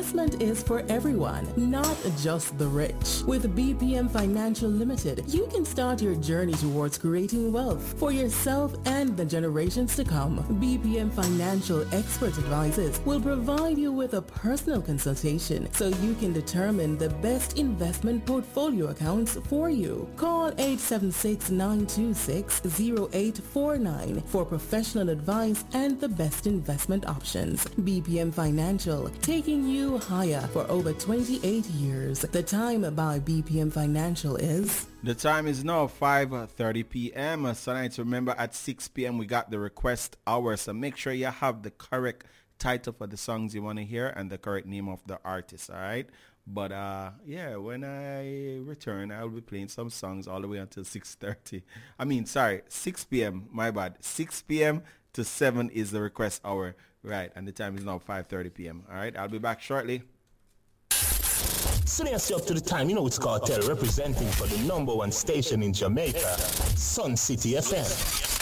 investment is for everyone, not just the rich. With BPM Financial Limited, you can start your journey towards creating wealth for yourself and the generations to come. BPM Financial Expert Advisors will provide you with a personal consultation so you can determine the best investment portfolio accounts for you. Call 876-926-0849 for professional advice and the best investment options. BPM Financial, taking you higher for over 28 years. The time by BPM Financial is... The time is now 5:30 p.m. So tonight, remember at 6 p.m. we got the request hour. So make sure you have the correct title for the songs you want to hear and the correct name of the artist, all right? But yeah, when I return, I'll be playing some songs all the way until 6:30. 6 p.m. My bad. 6 p.m. to 7 is the request hour, right? And the time is now 5:30 p.m. All right, I'll be back shortly. Sitting us up to the time, you know it's Cartel representing for the number one station in Jamaica, Sun City FM.